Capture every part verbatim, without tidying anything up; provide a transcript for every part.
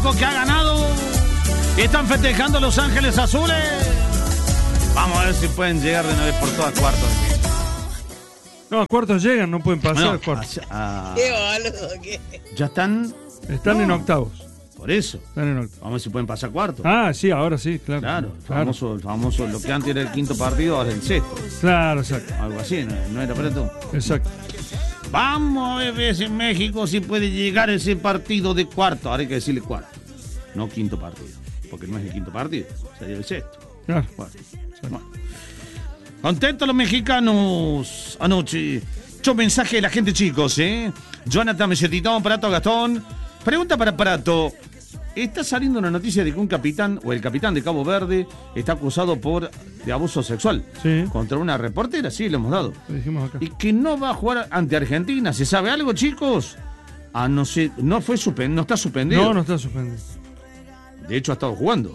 México que ha ganado. Están festejando Los Ángeles Azules. Vamos a ver si pueden llegar de una vez por todas cuartos. No, a cuartos llegan, no pueden pasar No, a cuartos. a- a- Qué boludo, qué. ya están. Están no, en octavos. Por eso. Están en octavos. Vamos a ver si pueden pasar cuartos. Ah, sí, ahora sí, claro. Claro, el claro. famoso, el famoso, lo que antes era el quinto partido, ahora es el sexto. Claro, exacto. Algo así, no, no era para todo. Exacto. Vamos a ver si en México si puede llegar ese partido de cuarto. Ahora hay que decirle cuarto, no quinto partido. Porque no es el quinto partido, sería el sexto. Claro. Bueno, bueno. Contentos los mexicanos anoche. Mucho mensaje de la gente, chicos, ¿eh? Jonathan Mesetitón, Prato Gastón. Pregunta para Prato. Está saliendo una noticia de que un capitán, o el capitán de Cabo Verde, está acusado por de abuso sexual Sí. contra una reportera, sí, le hemos dado. Lo dijimos acá. Y que no va a jugar ante Argentina. ¿Se sabe algo, chicos? Ah, no sé, no fue suspendido, no está suspendido. No, no está suspendido. De hecho, ha estado jugando.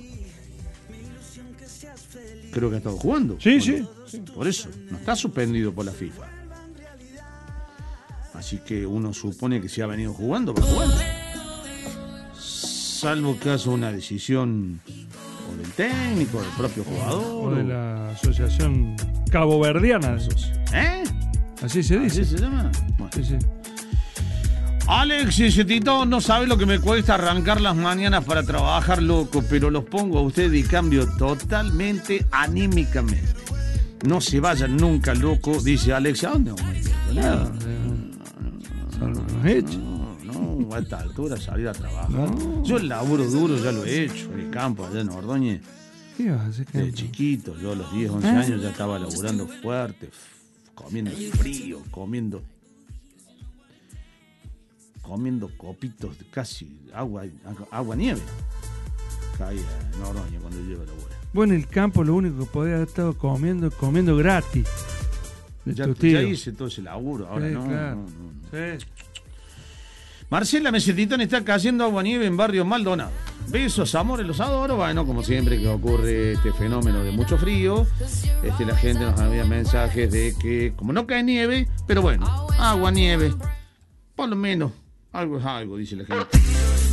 Creo que ha estado jugando. Sí, Bueno, sí. Por eso, no está suspendido por la FIFA. Así que uno supone que si ha venido jugando, va jugando. Salvo que haga una decisión o del técnico, del propio jugador. O de la Asociación Caboverdiana. ¿Eh? Así se dice. ¿Así se llama? Bueno. Sí, sí. Alexis Tito, no sabe lo que me cuesta arrancar las mañanas para trabajar, loco, pero los pongo a ustedes y cambio totalmente anímicamente. No se vayan nunca, loco, dice Alexis. ¿A dónde vamos a ir? Claro, salvo los hechos. No, no, a esta altura salir a trabajar. No. Yo el laburo duro ya lo he hecho, en el campo, allá en Ordóñez, ¿Qué vas a hacer? de chiquito. Yo a los diez, once ¿Eh? años ya estaba laburando fuerte, f- comiendo frío, comiendo... comiendo copitos de casi agua, agua nieve. Caía en Ordóñez cuando yo iba a laburar. Vos en el campo lo único que podías haber estado comiendo, comiendo gratis. De Ya, tu tío. ya hice todo ese laburo, ahora Sí, no, claro. no, no, no. Sí. Marcela Mesetitón está cayendo agua nieve en Barrio Maldonado. Besos, amores, los adoro. Bueno, como siempre que ocurre este fenómeno de mucho frío, este, la gente nos envía mensajes de que, como no cae nieve, pero bueno, agua, nieve, por lo menos, algo es algo, dice la gente.